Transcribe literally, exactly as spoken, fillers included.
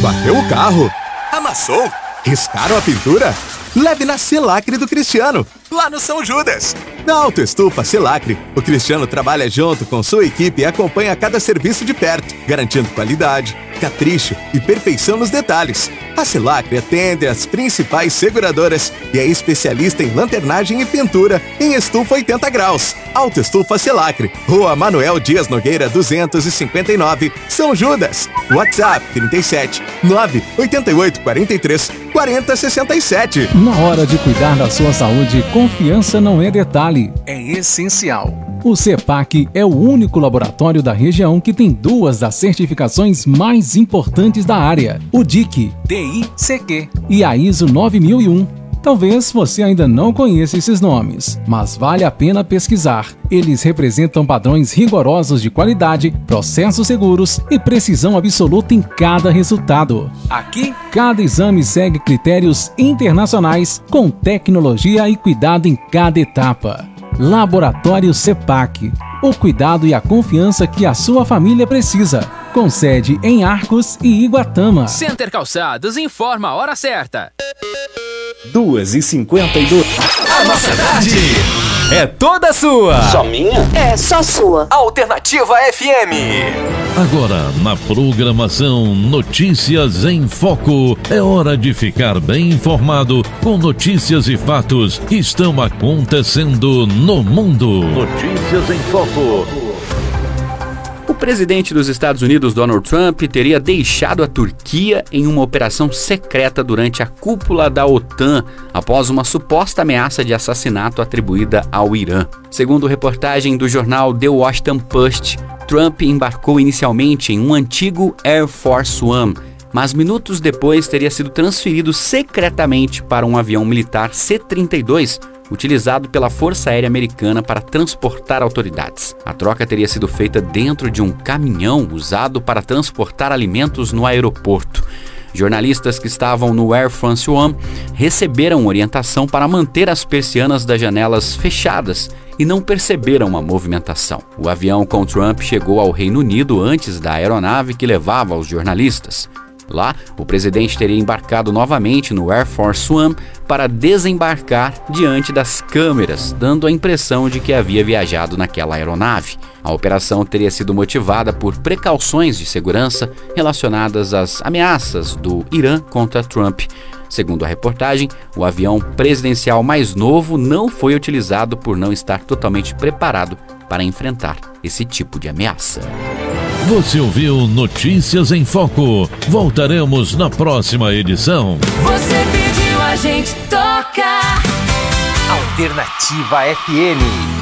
Bateu o carro? Amassou? Riscaram a pintura? Leve na Selacre do Cristiano, lá no São Judas. Na Autoestufa Selacre, o Cristiano trabalha junto com sua equipe e acompanha cada serviço de perto, garantindo qualidade, capricho e perfeição nos detalhes. A Selacre atende as principais seguradoras e é especialista em lanternagem e pintura em estufa oitenta graus. Autoestufa Selacre, Rua Manuel Dias Nogueira duzentos e cinquenta e nove, São Judas. WhatsApp trinta e sete, nove oito oito quatro três, quatro zero seis sete. Na hora de cuidar da sua saúde, confiança não é detalhe, é essencial. O CEPAC é o único laboratório da região que tem duas das certificações mais importantes da área, o D I C, D I C Q e a ISO nove mil e um. Talvez você ainda não conheça esses nomes, mas vale a pena pesquisar. Eles representam padrões rigorosos de qualidade, processos seguros e precisão absoluta em cada resultado. Aqui, cada exame segue critérios internacionais com tecnologia e cuidado em cada etapa. Laboratório CEPAC, o cuidado e a confiança que a sua família precisa. Com sede em Arcos e Iguatama. Center Calçados informa a hora certa. duas e cinquenta e dois. A nossa tarde é toda sua. Só minha? É, só sua. Alternativa F M. Agora, na programação Notícias em Foco, é hora de ficar bem informado com notícias e fatos que estão acontecendo no mundo. Notícias em Foco. O presidente dos Estados Unidos, Donald Trump, teria deixado a Turquia em uma operação secreta durante a cúpula da OTAN, após uma suposta ameaça de assassinato atribuída ao Irã. Segundo reportagem do jornal The Washington Post, Trump embarcou inicialmente em um antigo Air Force One, mas minutos depois teria sido transferido secretamente para um avião militar C trinta e dois, utilizado pela Força Aérea Americana para transportar autoridades. A troca teria sido feita dentro de um caminhão usado para transportar alimentos no aeroporto. Jornalistas que estavam no Air France One receberam orientação para manter as persianas das janelas fechadas e não perceberam a movimentação. O avião com Trump chegou ao Reino Unido antes da aeronave que levava os jornalistas. Lá, o presidente teria embarcado novamente no Air Force One para desembarcar diante das câmeras, dando a impressão de que havia viajado naquela aeronave. A operação teria sido motivada por precauções de segurança relacionadas às ameaças do Irã contra Trump. Segundo a reportagem, o avião presidencial mais novo não foi utilizado por não estar totalmente preparado para enfrentar esse tipo de ameaça. Você ouviu Notícias em Foco. Voltaremos na próxima edição. Você pediu, a gente toca. Alternativa F M.